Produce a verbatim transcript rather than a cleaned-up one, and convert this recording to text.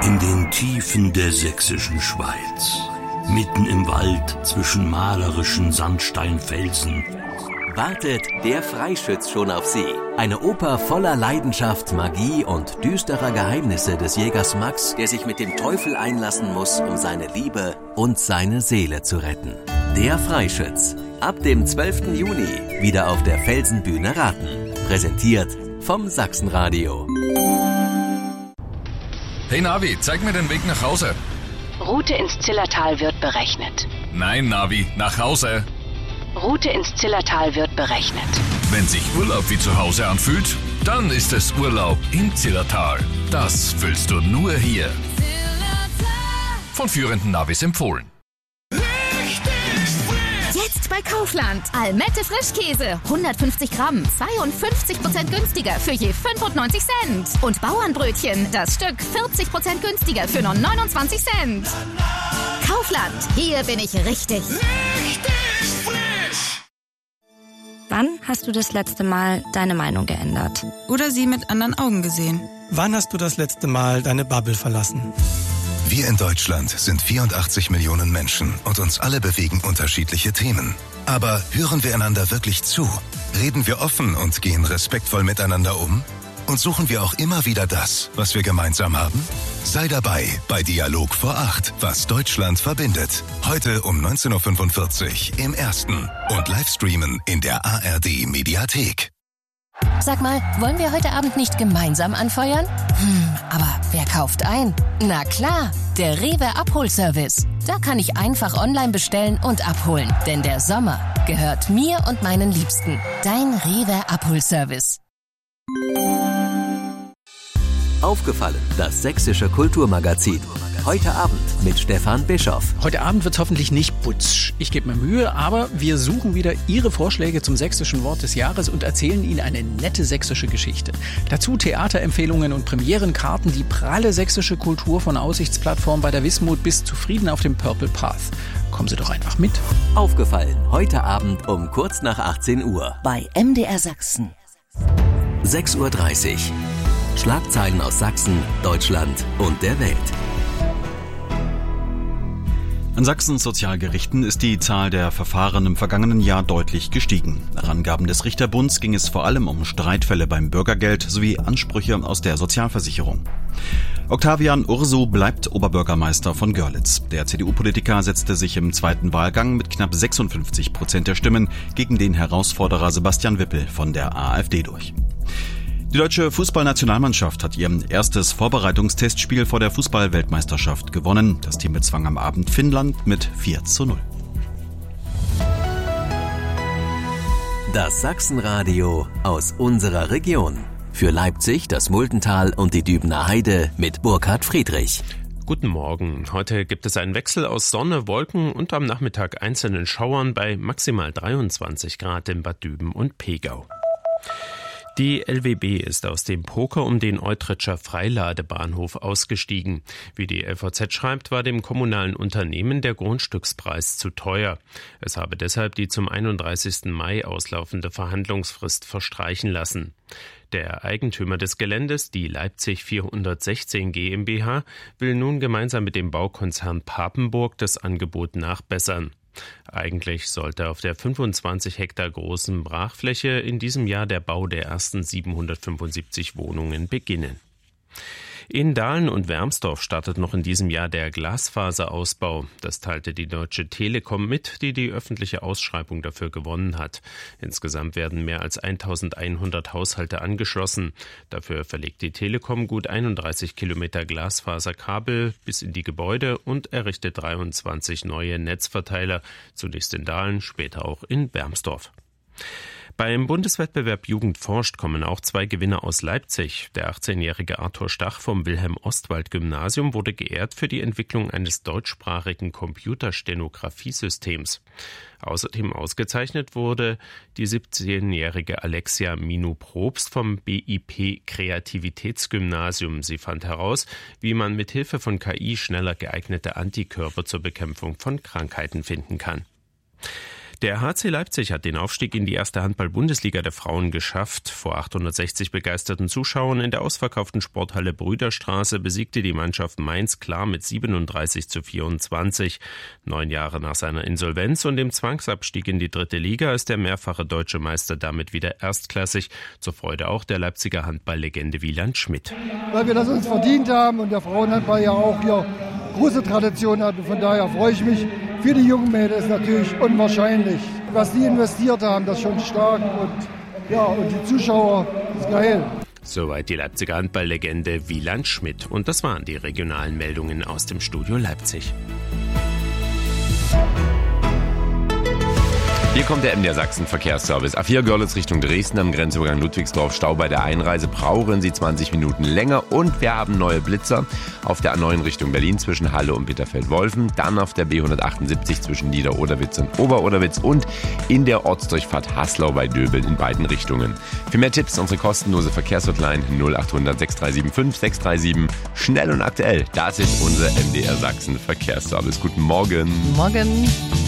In den Tiefen der sächsischen Schweiz, mitten im Wald zwischen malerischen Sandsteinfelsen, wartet Der Freischütz schon auf Sie. Eine Oper voller Leidenschaft, Magie und düsterer Geheimnisse des Jägers Max, der sich mit dem Teufel einlassen muss, um seine Liebe und seine Seele zu retten. Der Freischütz. Ab dem zwölften Juni wieder auf der Felsenbühne Raten. Präsentiert vom Sachsenradio. Hey Navi, zeig mir den Weg nach Hause. Route ins Zillertal wird berechnet. Nein, Navi, nach Hause. Route ins Zillertal wird berechnet. Wenn sich Urlaub wie zu Hause anfühlt, dann ist es Urlaub im Zillertal. Das fühlst du nur hier. Von führenden Navis empfohlen. Jetzt bei Kaufland. Almette Frischkäse. hundertfünfzig Gramm. zweiundfünfzig Prozent günstiger für je fünfundneunzig Cent. Und Bauernbrötchen. Das Stück vierzig Prozent günstiger für nur neunundzwanzig Cent. Kaufland. Hier bin ich richtig. Richtig frisch. Wann hast du das letzte Mal deine Meinung geändert? Oder sie mit anderen Augen gesehen? Wann hast du das letzte Mal deine Bubble verlassen? Wir in Deutschland sind vierundachtzig Millionen Menschen und uns alle bewegen unterschiedliche Themen. Aber hören wir einander wirklich zu? Reden wir offen und gehen respektvoll miteinander um? Und suchen wir auch immer wieder das, was wir gemeinsam haben? Sei dabei bei Dialog vor acht, was Deutschland verbindet. Heute um neunzehn Uhr fünfundvierzig im Ersten und Livestreamen in der A R D Mediathek. Sag mal, wollen wir heute Abend nicht gemeinsam anfeuern? Hm, aber wer kauft ein? Na klar, der Rewe Abholservice. Da kann ich einfach online bestellen und abholen. Denn der Sommer gehört mir und meinen Liebsten. Dein Rewe Abholservice. Aufgefallen, das sächsische Kulturmagazin. Heute Abend mit Stefan Bischoff. Heute Abend wird es hoffentlich nicht putsch. Ich gebe mir Mühe, aber wir suchen wieder Ihre Vorschläge zum sächsischen Wort des Jahres und erzählen Ihnen eine nette sächsische Geschichte. Dazu Theaterempfehlungen und Premierenkarten, die pralle sächsische Kultur von Aussichtsplattform bei der Wismut bis zu Frieden auf dem Purple Path. Kommen Sie doch einfach mit. Aufgefallen, heute Abend um kurz nach achtzehn Uhr. Bei M D R Sachsen. sechs Uhr dreißig. Schlagzeilen aus Sachsen, Deutschland und der Welt. An Sachsens Sozialgerichten ist die Zahl der Verfahren im vergangenen Jahr deutlich gestiegen. Nach Angaben des Richterbunds ging es vor allem um Streitfälle beim Bürgergeld sowie Ansprüche aus der Sozialversicherung. Octavian Ursu bleibt Oberbürgermeister von Görlitz. Der C D U-Politiker setzte sich im zweiten Wahlgang mit knapp sechsundfünfzig Prozent der Stimmen gegen den Herausforderer Sebastian Wippel von der AfD durch. Die deutsche Fußballnationalmannschaft hat ihr erstes Vorbereitungstestspiel vor der Fußball-Weltmeisterschaft gewonnen. Das Team bezwang am Abend Finnland mit vier zu null. Das Sachsenradio aus unserer Region. Für Leipzig, das Muldental und die Dübener Heide mit Burkhard Friedrich. Guten Morgen. Heute gibt es einen Wechsel aus Sonne, Wolken und am Nachmittag einzelnen Schauern bei maximal dreiundzwanzig Grad in Bad Düben und Pegau. Die L W B ist aus dem Poker um den Eutritscher Freiladebahnhof ausgestiegen. Wie die L V Z schreibt, war dem kommunalen Unternehmen der Grundstückspreis zu teuer. Es habe deshalb die zum einunddreißigsten Mai auslaufende Verhandlungsfrist verstreichen lassen. Der Eigentümer des Geländes, die Leipzig vierhundertsechzehn GmbH, will nun gemeinsam mit dem Baukonzern Papenburg das Angebot nachbessern. Eigentlich sollte auf der fünfundzwanzig Hektar großen Brachfläche in diesem Jahr der Bau der ersten siebenhundertfünfundsiebzig Wohnungen beginnen. In Dahlen und Wermsdorf startet noch in diesem Jahr der Glasfaserausbau. Das teilte die Deutsche Telekom mit, die die öffentliche Ausschreibung dafür gewonnen hat. Insgesamt werden mehr als eintausendeinhundert Haushalte angeschlossen. Dafür verlegt die Telekom gut einunddreißig Kilometer Glasfaserkabel bis in die Gebäude und errichtet dreiundzwanzig neue Netzverteiler, zunächst in Dahlen, später auch in Wermsdorf. Beim Bundeswettbewerb Jugend forscht kommen auch zwei Gewinner aus Leipzig. Der achtzehnjährige Arthur Stach vom Wilhelm-Ostwald-Gymnasium wurde geehrt für die Entwicklung eines deutschsprachigen Computerstenografiesystems. Außerdem ausgezeichnet wurde die siebzehnjährige Alexia Minu-Probst vom B I P Kreativitätsgymnasium. Sie fand heraus, wie man mit Hilfe von K I schneller geeignete Antikörper zur Bekämpfung von Krankheiten finden kann. Der H C Leipzig hat den Aufstieg in die erste Handball-Bundesliga der Frauen geschafft. Vor achthundertsechzig begeisterten Zuschauern in der ausverkauften Sporthalle Brüderstraße besiegte die Mannschaft Mainz klar mit siebenunddreißig zu vierundzwanzig. Neun Jahre nach seiner Insolvenz und dem Zwangsabstieg in die dritte Liga ist der mehrfache deutsche Meister damit wieder erstklassig. Zur Freude auch der Leipziger Handballlegende Wieland Schmidt. Weil wir das uns verdient haben und der Frauenhandball ja auch hier große Tradition hat. Und von daher freue ich mich. Für die jungen Mädels ist natürlich unwahrscheinlich. Was die investiert haben, das ist schon stark. Und, ja, und die Zuschauer, ist geil. Soweit die Leipziger Handballlegende Wieland Schmidt. Und das waren die regionalen Meldungen aus dem Studio Leipzig. Hier kommt der M D R Sachsen Verkehrsservice. A vier Görlitz Richtung Dresden am Grenzübergang Ludwigsdorf. Stau bei der Einreise. Brauchen Sie zwanzig Minuten länger. Und wir haben neue Blitzer auf der A neun Richtung Berlin zwischen Halle und Bitterfeld-Wolfen. Dann auf der B hundertachtundsiebzig zwischen Nieder-Oderwitz und Ober-Oderwitz. Und in der Ortsdurchfahrt Haslau bei Döbeln in beiden Richtungen. Für mehr Tipps unsere kostenlose Verkehrshotline null achthundert sechs drei sieben fünf sechs drei sieben. Schnell und aktuell. Das ist unser M D R Sachsen Verkehrsservice. Guten Morgen. Morgen.